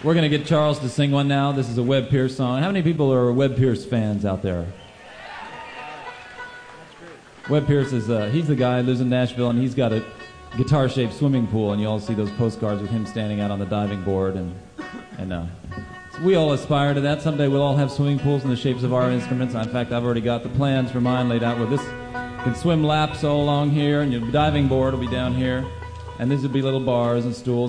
We're going to get Charles to sing one now. This is a Webb Pierce song. How many people are Webb Pierce fans out there? Webb Pierce is he's the guy who lives in Nashville, and he's got a guitar-shaped swimming pool, and you all see those postcards with him standing out on the diving board, and we all aspire to that. Someday we'll all have swimming pools in the shapes of our instruments. In fact, I've already got the plans for mine laid out where this can swim laps all along here, and your diving board will be down here, and these will be little bars and stools.